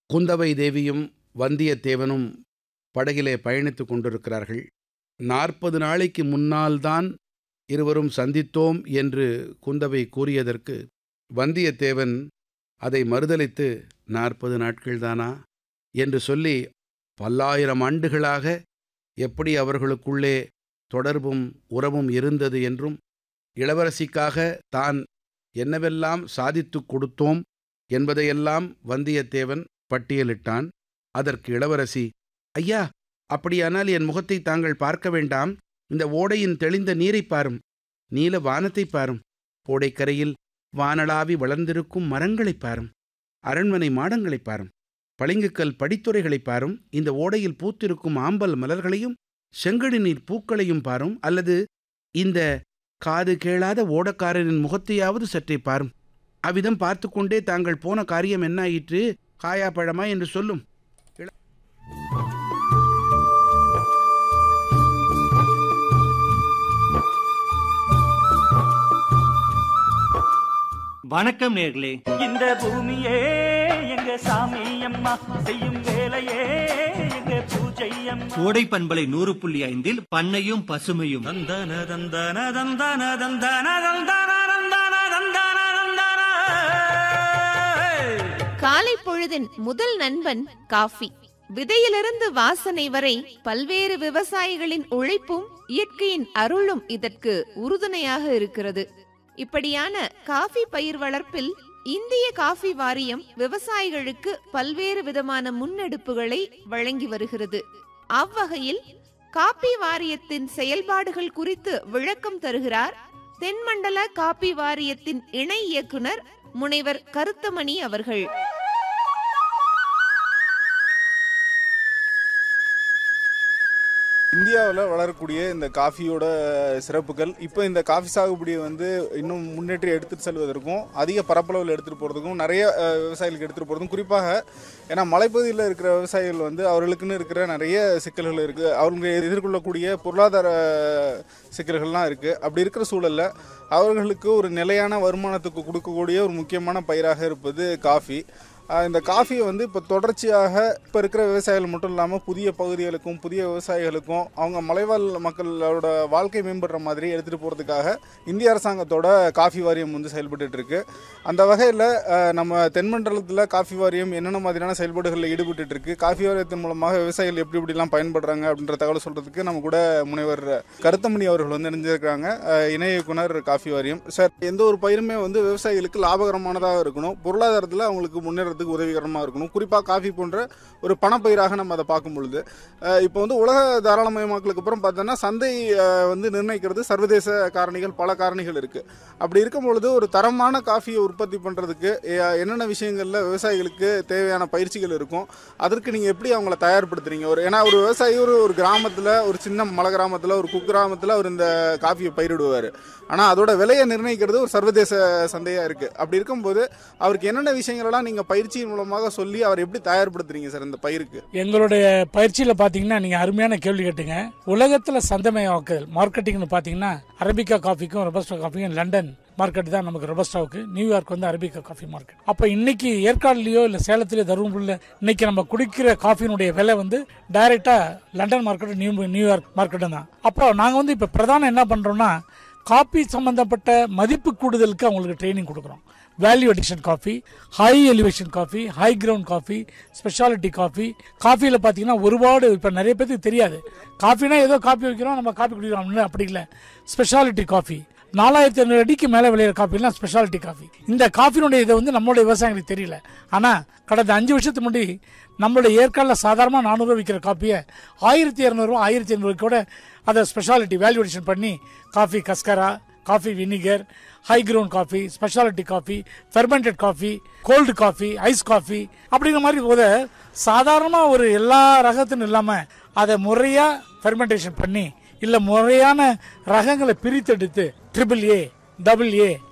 குந்தவை தேவியும் வந்தியத்தேவனும் படகிலே பயணித்துக் கொண்டிருக்கிறார்கள். 40 நாளைக்கு முன்னால்தான் இருவரும் சந்தித்தோம் என்று குந்தவை கூறியதற்கு வந்தியத்தேவன் அதை மறுதலித்து 40 நாட்கள்தானா என்று சொல்லி, பல்லாயிரம் ஆண்டுகளாக எப்படி அவர்களுக்குள்ளே தொடர்பும் உறவும் இருந்தது என்றும், இளவரசிக்காக தான் என்னவெல்லாம் சாதித்துக் கொடுத்தோம் என்பதையெல்லாம் வந்தியத்தேவன் பட்டியலிட்டான். அதற்கு இளவரசி, ஐயா, அப்படியானால் என் முகத்தை தாங்கள் பார்க்க வேண்டாம். இந்த ஓடையின் தெளிந்த நீரை பாரும், நீல வானத்தை பாரும், ஓடைக்கரையில் வானளாவி வளர்ந்திருக்கும் மரங்களைப் பாரும், அரண்மனை மாடங்களைப் பாரும், பளிங்குக்கல் படித்துறைகளைப் பாரும், இந்த ஓடையில் பூத்திருக்கும் ஆம்பல் மலர்களையும் செங்கடி நீர் பூக்களையும் பாரும், அல்லது இந்த காது கேளாத ஓடக்காரனின் முகத்தையாவது சற்றே பாரும். அவ்விதம் பார்த்து கொண்டே தாங்கள் போன காரியம் என்னாயிற்று, காயா பழமா என்று சொல்லும். வணக்கம் நேர்களே. இந்த பூமியே எங்க சாமி அம்மா, செய்யும் வேலையே எங்க பூஜை அம்மா. கோடை பண்பலை 100.5 பண்ணையும் பசுமையும். தந்தன தந்தன தந்தன தந்தன தந்தன தந்தன தந்தன தந்தன. காலை பொழுதின் முதல் நண்பன் காஃபி. விதையிலிருந்து வாசனை வரை பல்வேறு விவசாயிகளின் உழைப்பும் இயற்கையின் அருளும் இதற்கு உறுதுணையாக இருக்கிறது. இப்படியான காஃபி பயிர் வளர்ப்பில் இந்திய காஃபி வாரியம் விவசாயிகளுக்கு பல்வேறு விதமான முன்னெடுப்புகளை வழங்கி வருகிறது. அவ்வகையில் காபி வாரியத்தின் செயல்பாடுகள் குறித்து விளக்கம் தருகிறார் தென்மண்டல காபி வாரியத்தின் இணை இயக்குனர் முனைவர் கருத்தமணி அவர்கள். இந்தியாவில் வளரக்கூடிய இந்த காஃபியோட சிறப்புகள், இப்போ இந்த காஃபி சாகுபடியை இன்னும் முன்னேற்றி எடுத்துகிட்டு செல்வதற்கும் அதிக பரப்பளவில் எடுத்துகிட்டு போகிறதுக்கும் நிறைய விவசாயிகளுக்கு எடுத்துகிட்டு போகிறதுக்கும், குறிப்பாக ஏன்னா மலைப்பகுதியில் இருக்கிற விவசாயிகள் அவர்களுக்குன்னு இருக்கிற நிறைய சிக்கல்கள் இருக்குது, அவங்க எதிர்கொள்ளக்கூடிய பொருளாதார சிக்கல்கள்லாம் இருக்குது. அப்படி இருக்கிற சூழலில் அவர்களுக்கு ஒரு நிலையான வருமானத்துக்கு கொடுக்கக்கூடிய ஒரு முக்கியமான பயிராக இருப்பது காஃபி. இந்த காஃபியை இப்போ தொடர்ச்சியாக இப்போ இருக்கிற விவசாயிகள் மட்டும் இல்லாமல் புதிய பகுதிகளுக்கும் புதிய விவசாயிகளுக்கும் அவங்க மலைவாழ் மக்களோட வாழ்க்கை மேம்படுற மாதிரி எடுத்துகிட்டு போகிறதுக்காக இந்திய அரசாங்கத்தோட காஃபி வாரியம் செயல்பட்டு இருக்கு. அந்த வகையில் நம்ம தென்மண்டலத்தில் காஃபி வாரியம் என்னென்ன மாதிரியான செயல்பாடுகளில் ஈடுபட்டு இருக்கு, காஃபி வாரியத்தின் மூலமாக விவசாயிகள் எப்படி இப்படிலாம் பயன்படுறாங்க அப்படின்ற தகவல் சொல்கிறதுக்கு நம்ம கூட முனைவர் கருத்தமணி அவர்கள் இணைஞ்சிருக்கிறாங்க, இணை இயக்குனர் காஃபி வாரியம். சார், எந்த ஒரு பயிருமே விவசாயிகளுக்கு லாபகரமானதாக இருக்கணும், பொருளாதாரத்தில் அவங்களுக்கு முன்னேற உதவிகரமாக இருக்கணும். குறிப்பாக காஃபி போன்ற ஒரு பணப்பயிராக நம்ம அதை பார்க்கும் பொழுது இப்போ உலக தாராளமயமாக்கலுக்கு அப்புறம் பார்த்தோன்னா சந்தை நிர்ணயிக்கிறது சர்வதேச காரணிகள், பல காரணிகள் இருக்கு. அப்படி இருக்கும் பொழுது ஒரு தரமான காஃபியை உற்பத்தி பண்ணுறதுக்கு என்னென்ன விஷயங்களில் விவசாயிகளுக்கு தேவையான பயிற்சிகள் இருக்கும், அதற்கு நீங்கள் எப்படி அவங்கள தயார்படுத்துறீங்க? ஏன்னா ஒரு விவசாயி ஒரு கிராமத்தில், ஒரு சின்ன மலை கிராமத்தில், ஒரு குக்கிராமத்தில் அவர் இந்த காஃபியை பயிரிடுவார். ஆனால் அதோட விலையை நிர்ணயிக்கிறது ஒரு சர்வதேச சந்தையாக இருக்குது. அப்படி இருக்கும்போது அவருக்கு என்னென்ன விஷயங்களெல்லாம் நீங்கள் பயிற்சியின் மூலமாக சொல்லி அவர் எப்படி தயார்படுத்துறீங்க சார் இந்த பயிருக்கு? எங்களுடைய பயிற்சியில் பார்த்தீங்கன்னா, நீங்கள் அருமையான கேள்வி கேட்டுங்க. உலகத்தில் சந்தைமயமாக்குதல் மார்க்கெட்டிங்னு பார்த்தீங்கன்னா, அரபிக்கா காஃபிக்கும் ரொபஸ்டா காஃபிக்கும் லண்டன் மார்க்கெட் தான் நமக்கு ரொபஸ்டாவுக்கு, நியூயார்க் அரபிக்கா காஃபி மார்க்கெட். அப்போ இன்னைக்கு ஏற்காடுலயோ இல்லை சேலத்திலேயோ தருமபுரியில் இன்னைக்கு நம்ம குடிக்கிற காஃபினுடைய விலை டைரக்டா லண்டன் மார்க்கெட், நியூயார்க் மார்க்கெட்டு தான். அப்போ நாங்கள் இப்போ பிரதானம் என்ன பண்றோம்னா, காஃபி சம்பந்தப்பட்ட மதிப்பு கூடுதலுக்கு அவங்களுக்கு ட்ரைனிங் கொடுக்குறோம். Value addition coffee, high elevation coffee, high ground coffee, speciality coffee. காஃபியில் பார்த்தீங்கன்னா ஒருபாடு இப்போ நிறைய பேருக்கு தெரியாது, காஃபினா ஏதோ காஃபி வைக்கிறோம் நம்ம காஃபி குடிக்கிறோம், அப்படி இல்லை. ஸ்பெஷாலிட்டி காஃபி 4500 அடிக்கு மேலே விளையிற காஃபிலாம் ஸ்பெஷாலிட்டி காஃபி. இந்த காஃபினுடைய இதை நம்மளுடைய விவசாயிகளுக்கு தெரியல. ஆனால் கடந்த 5 வருஷத்துக்கு முன்னாடி நம்மளுடைய ஏற்காடில் சாதாரணமாக 400 ரூபா விற்கிற காஃபியை 1200 1500 கூட அதை ஸ்பெஷாலிட்டி வேல்யூ அடிஷன் பண்ணி coffee கஸ்கரா, coffee vinegar, high ground coffee, speciality coffee, fermented coffee, cold coffee, ice coffee அப்படிங்கிற மாதிரி போத சாதாரணமாக ஒரு எல்லா ரகத்திനും இல்லாமல் அதை முறையாக ஃபெர்மெண்டேஷன் பண்ணி இல்லை முறையான ரகங்களை பிரித்தெடுத்து AAA, AA